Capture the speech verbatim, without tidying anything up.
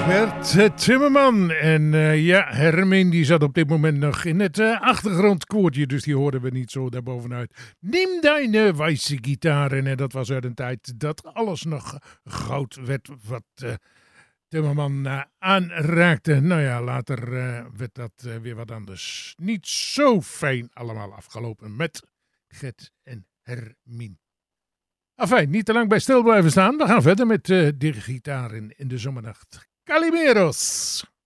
Gert Timmerman. En uh, ja, Hermine die zat op dit moment nog in het uh, achtergrondkoortje, dus die hoorden we niet zo daarbovenuit. Neem deine wijze gitaar. En uh, dat was uit een tijd dat alles nog goud werd wat uh, Timmerman uh, aanraakte. Nou ja, later uh, werd dat uh, weer wat anders. Niet zo fijn allemaal afgelopen met Gert en Hermine. Afijn, niet te lang bij stil blijven staan. We gaan verder met uh, de gitaar in, in de zomernacht. Calimeros!